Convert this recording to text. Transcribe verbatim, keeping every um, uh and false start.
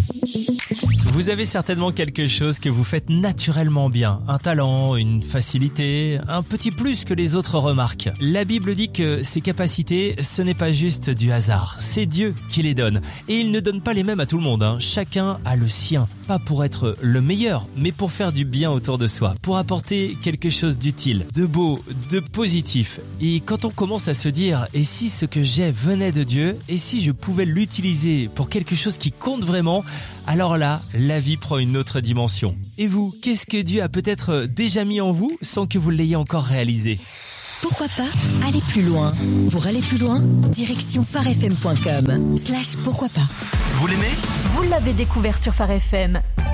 Vous avez certainement quelque chose que vous faites naturellement bien. Un talent, une facilité, un petit plus que les autres remarquent. La Bible dit que ces capacités, ce n'est pas juste du hasard. C'est Dieu qui les donne. Et il ne donne pas les mêmes à tout le monde. Hein. Chacun a le sien. Pas pour être le meilleur, mais pour faire du bien autour de soi. Pour apporter quelque chose d'utile, de beau, de positif. Et quand on commence à se dire, et si ce que j'ai venait de Dieu, et si je pouvais l'utiliser pour quelque chose qui compte vraiment, alors là, la vie prend une autre dimension. Et vous, qu'est-ce que Dieu a peut-être déjà mis en vous sans que vous l'ayez encore réalisé ? Pourquoi pas aller plus loin? Pour aller plus loin, direction pharefm point com slash pourquoi pas. Vous l'aimez ? Vous l'avez découvert sur Phare F M.